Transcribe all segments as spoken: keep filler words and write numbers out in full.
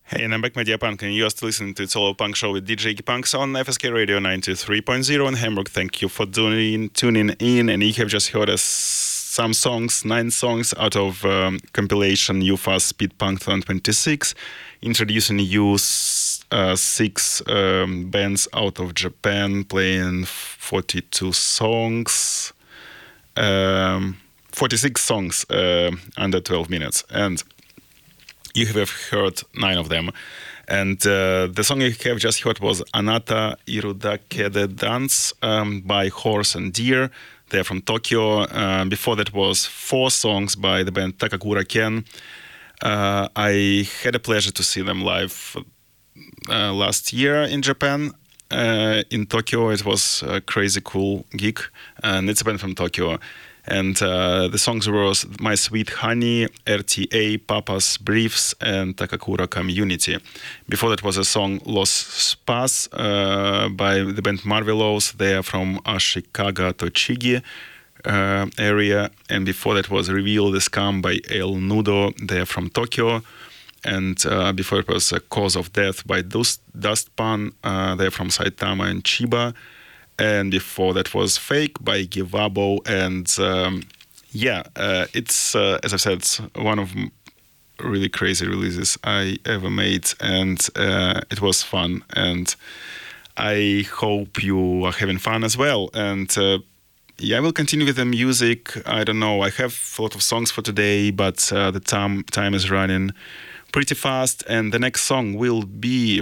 Hey, and I'm back, Media Punk, and you're still listening to It's All Punk Show with D J Punks on F S K Radio ninety-three point zero in Hamburg. Thank you for tuning, tuning in, and you have just heard us some songs, nine songs out of um, compilation U F A Speed Punk twenty twenty-six, introducing you s- uh, six um, bands out of Japan playing forty-two songs, um, forty-six songs uh, under twelve minutes, and you have heard nine of them. And uh, the song you have just heard was Anata Irudakede Dance um, by Horse and Deer. They're from Tokyo. Uh, before that was four songs by the band Takakura Ken. Uh, I had a pleasure to see them live uh, last year in Japan. Uh, in Tokyo, it was a crazy cool gig. And it's a band from Tokyo. And uh, the songs were My Sweet Honey, R T A, Papa's Briefs, and Takakura Community. Before that was a song Los Spas uh, by the band Marvelos. They are from Ashikaga, Tochigi uh, area. And before that was Reveal the Scum by El Nudo. They are from Tokyo. And uh, before it was uh, Cause of Death by Dust, Dustpan. Uh, they're from Saitama and Chiba. And before that was Fake by Givabo. And um, yeah, uh, it's, uh, as I said, one of really crazy releases I ever made. And uh, it was fun. And I hope you are having fun as well. And uh, yeah, I will continue with the music. I don't know, I have a lot of songs for today, but uh, the time, time is running pretty fast. And the next song will be...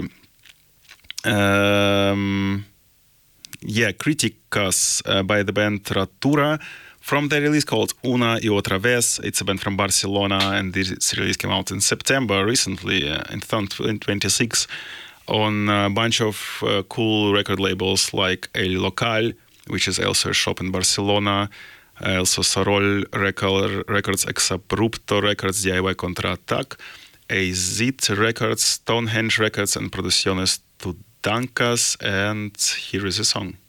Um, Yeah, Criticas uh, by the band Ratura from the release called Una y Otra Vez. It's a band from Barcelona, and this release came out in September recently, uh, in twenty twenty-six, on a bunch of uh, cool record labels like El Local, which is also a shop in Barcelona, uh, also Sarol Record, Records, Exabrupto Records, D I Y Contraatac, A Z Records, Stonehenge Records, and Producciones Tudancas. And here is a song.